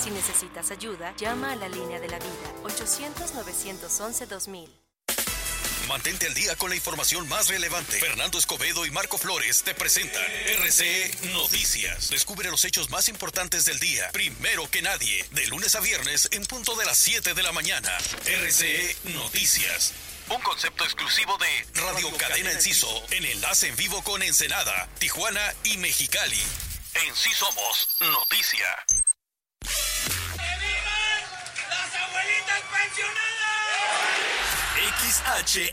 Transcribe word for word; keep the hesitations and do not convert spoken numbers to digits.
Si necesitas ayuda, llama a la línea de la vida, ochocientos, novecientos once, dos mil. Mantente al día con la información más relevante. Fernando Escobedo y Marco Flores te presentan R C E Noticias. Descubre los hechos más importantes del día, primero que nadie, de lunes a viernes en punto de las siete de la mañana. R C E Noticias. Un concepto exclusivo de Radio Cadena Enciso, en enlace en vivo con Ensenada, Tijuana y Mexicali. En Sí Somos Noticia. ¡Que vivan las abuelitas pensionadas! X H